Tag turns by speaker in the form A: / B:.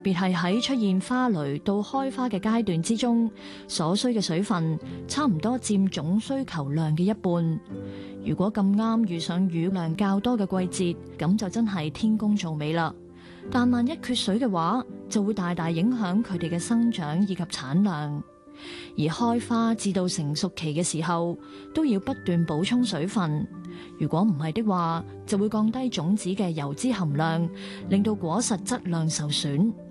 A: 別係喺出現花蕾到開花嘅階段之中，所需嘅水分差唔多佔總需求量嘅一半。如果咁啱遇上雨量較多嘅季節，咁就真係天公造美啦。但萬一缺水嘅話，就會大大影響佢哋嘅生長以及產量。而開花至到成熟期嘅時候，都要不斷補充水分。如果唔係的話，就會降低種子嘅油脂含量，令到果實質量受損。